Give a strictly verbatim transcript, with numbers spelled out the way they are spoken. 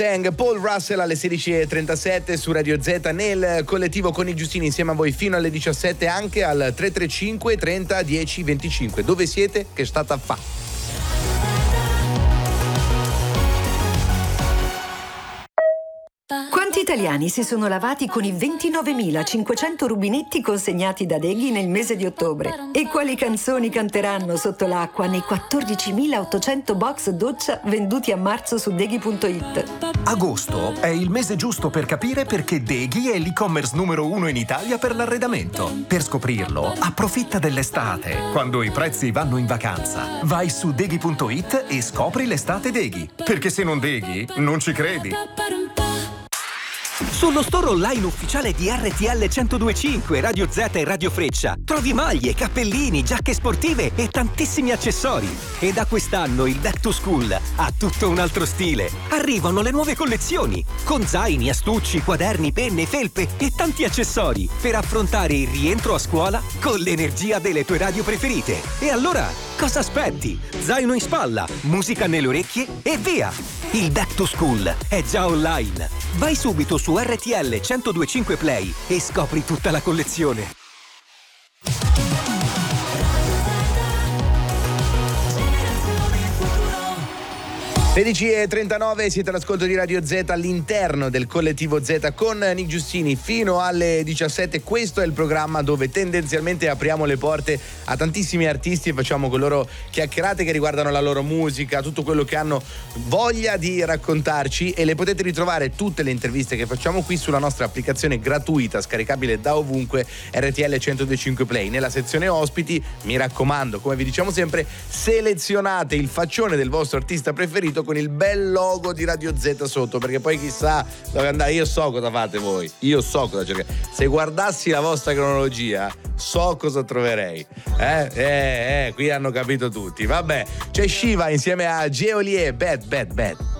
Tang, Paul Russell alle sedici e trentasette su Radio Z nel collettivo con i Giustini insieme a voi fino alle diciassette, anche al tre tre cinque trenta dieci venticinque. Dove siete? Che stata fa? Quanti italiani si sono lavati con i ventinovemilacinquecento rubinetti consegnati da Deghi nel mese di ottobre? E quali canzoni canteranno sotto l'acqua nei quattordicimilaottocento box doccia venduti a marzo su Deghi punto it? Agosto è il mese giusto per capire perché Deghi è l'e-commerce numero uno in Italia per l'arredamento. Per scoprirlo, approfitta dell'estate, quando i prezzi vanno in vacanza. Vai su Deghi punto it e scopri l'estate Deghi. Perché se non Deghi, non ci credi. Sullo store online ufficiale di R T L centodue e cinque, Radio Z e Radio Freccia trovi maglie, cappellini, giacche sportive e tantissimi accessori. E da quest'anno il Back to School ha tutto un altro stile. Arrivano le nuove collezioni con zaini, astucci, quaderni, penne, felpe e tanti accessori per affrontare il rientro a scuola con l'energia delle tue radio preferite. E allora, cosa aspetti? Zaino in spalla, musica nelle orecchie e via! Il Back to School è già online. Vai subito su R T L centodue e cinque Play e scopri tutta la collezione. sedici e trentanove, siete all'ascolto di Radio Z all'interno del collettivo Z con Nick Giustini fino alle diciassette. Questo è il programma dove tendenzialmente apriamo le porte a tantissimi artisti e facciamo con loro chiacchierate che riguardano la loro musica, tutto quello che hanno voglia di raccontarci, e le potete ritrovare tutte le interviste che facciamo qui sulla nostra applicazione gratuita scaricabile da ovunque, R T L centodue e cinque Play. Nella sezione ospiti, mi raccomando, come vi diciamo sempre, selezionate il faccione del vostro artista preferito con il bel logo di Radio Z sotto, perché poi chissà dove andare. Io so cosa fate voi, io so cosa cercate. Se guardassi la vostra cronologia so cosa troverei. Eh, eh, eh, qui hanno capito tutti. Vabbè, c'è Shiva insieme a Geolier, Bad Bad Bad.